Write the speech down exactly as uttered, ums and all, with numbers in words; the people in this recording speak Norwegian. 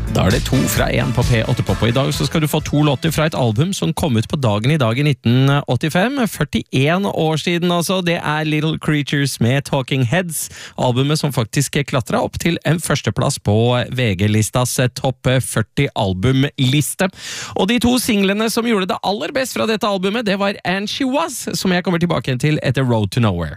Da er det to fra en på P åtte Pop, og i dag så skal du få to låter fra et album som kom ut på dagen i dag i nitten åttifem. førtien år siden altså. Det er Little Creatures med Talking Heads, albumet som faktisk klatret opp til en førsteplass på V G-listas topp førti albumliste. Og de to singlene som gjorde det aller best fra dette albumet, det var And She Was, som jeg kommer tilbake til etter Road to Nowhere.